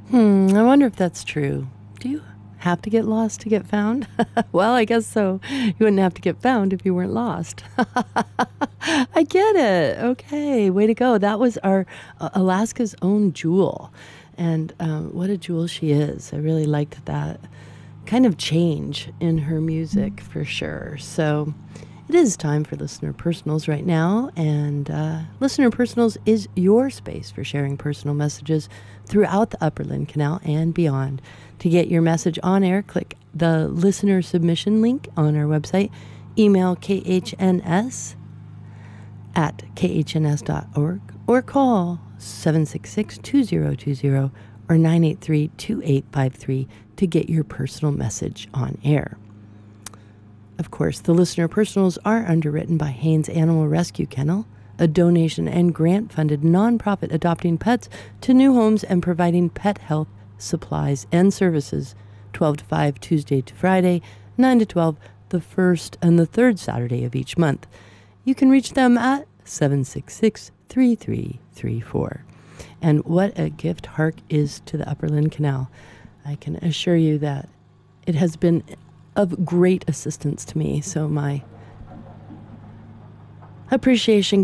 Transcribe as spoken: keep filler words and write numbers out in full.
Hmm, I wonder if that's true. Do you have to get lost to get found? Well, I guess so. You wouldn't have to get found if you weren't lost. I get it. Okay, way to go. That was our uh, Alaska's own Jewel. And um, what a jewel she is. I really liked that kind of change in her music for sure. So it is time for Listener Personals right now. And uh, Listener Personals is your space for sharing personal messages throughout the Upperland Canal and beyond. To get your message on air, click the listener submission link on our website. Email K H N S at K H N S dot org or call seven six six, two zero two zero or nine eight three, two eight five three to get your personal message on air. Of course, the Listener Personals are underwritten by Haynes Animal Rescue Kennel, a donation and grant-funded nonprofit adopting pets to new homes and providing pet health supplies and services twelve to five Tuesday to Friday, nine to twelve the first and the third Saturday of each month. You can reach them at seven six six, three three three four. And what a gift Hark is to the Upperland Canal. I can assure you that it has been of great assistance to me. So my appreciation